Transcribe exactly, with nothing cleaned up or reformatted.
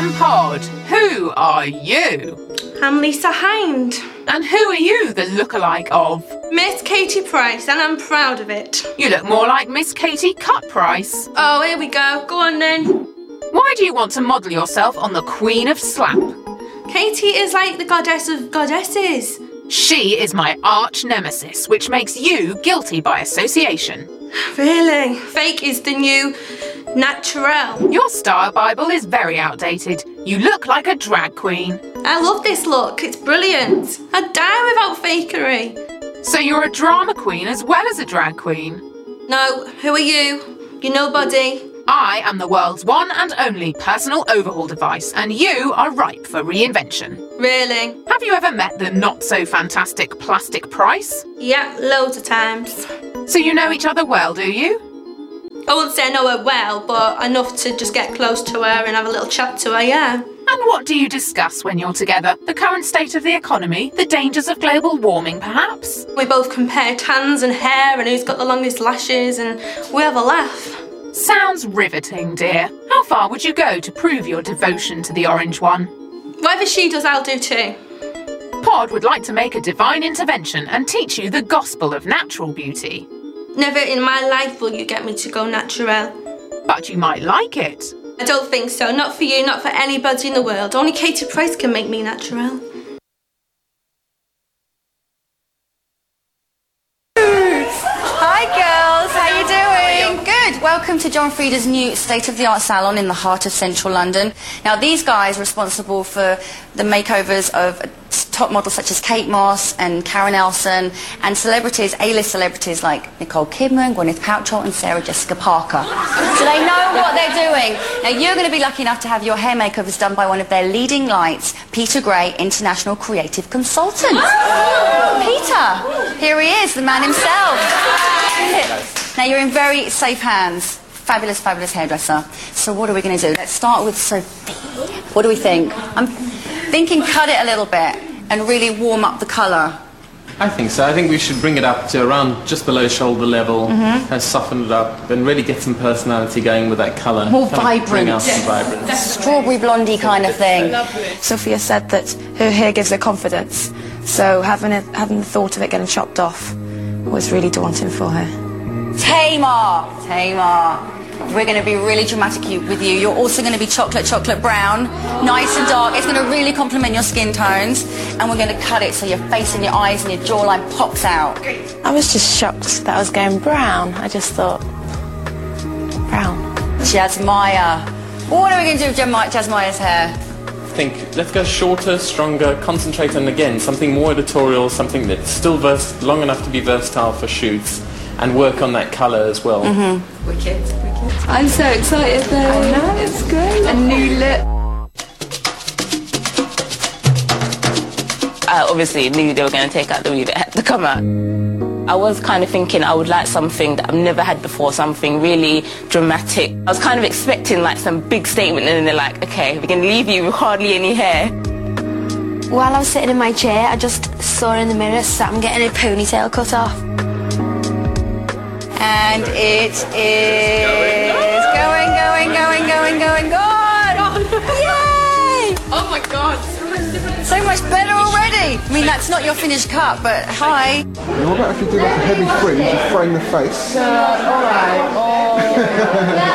and Pod. Who are you? I'm Lisa Hind. And who are you the lookalike of? Miss Katie Price, and I'm proud of it. You look more like Miss Katie Cut Price. Oh, here we go. Go on then. Why do you want to model yourself on the Queen of Slap? Katie is like the goddess of goddesses. She is my arch nemesis, which makes you guilty by association. Really? Fake is the new natural. Your Star Bible is very outdated. You look like a drag queen. I love this look. It's brilliant. I'd die without fakery. So you're a drama queen as well as a drag queen? No, who are you? You're nobody. I am the world's one and only personal overhaul device, and you are ripe for reinvention. Really? Have you ever met the not-so-fantastic Plastic Price? Yeah, loads of times. So you know each other well, do you? I wouldn't say I know her well, but enough to just get close to her and have a little chat to her, yeah. And what do you discuss when you're together? The current state of the economy? The dangers of global warming, perhaps? We both compare tans and hair and who's got the longest lashes, and we have a laugh. Sounds riveting, dear. How far would you go to prove your devotion to the orange one? Whatever she does, I'll do too. Pod would like to make a divine intervention and teach you the gospel of natural beauty. Never in my life will you get me to go natural. But you might like it. I don't think so. Not for you, not for anybody in the world. Only Katie Price can make me natural. Hi girls, how you doing? Good. Welcome to John Frieda's new state-of-the-art salon in the heart of central London. Now these guys are responsible for the makeovers of top models such as Kate Moss and Karen Elson, and celebrities, A-list celebrities like Nicole Kidman, Gwyneth Paltrow and Sarah Jessica Parker. So they know what they're doing. Now you're going to be lucky enough to have your hair makeovers done by one of their leading lights, Peter Gray, international creative consultant. Peter, here he is, the man himself. Now you're in very safe hands. Fabulous, fabulous hairdresser. So what are we going to do? Let's start with Sophie. What do we think? I'm thinking cut it a little bit and really warm up the colour. I think so. I think we should bring it up to around just below shoulder level, mm-hmm. and soften it up, and really get some personality going with that colour. More kind vibrant. Bring out some vibrance. Strawberry blondie kind of thing. Sophia said that her hair gives her confidence, so having, it, having the thought of it getting chopped off was really daunting for her. Tamar! Tamar. We're going to be really dramatic with you. You're also going to be chocolate, chocolate brown, nice and dark. It's going to really complement your skin tones. And we're going to cut it so your face and your eyes and your jawline pops out. I was just shocked that I was going brown. I just thought, brown. Jasmaya. What are we going to do with Jasmaya's hair? I think let's go shorter, stronger, concentrate on, again, something more editorial, something that's still vers long enough to be versatile for shoots, and work on that colour as well. Mm-hmm. Wicked, wicked. I'm so excited though. I know. It's great. A new look. I obviously knew they were going to take out the weed that had to come out. I was kind of thinking I would like something that I've never had before, something really dramatic. I was kind of expecting like some big statement, and then they're like, okay, we're going to leave you with hardly any hair. While I was sitting in my chair, I just saw in the mirror Sam getting a ponytail cut off. And it is going, going, going, going, going, going. Yay! Oh my god. So much better already. I mean, that's not your finished cut, but hi. What about if you do like a heavy fringe and frame the face? Uh, all right. Oh.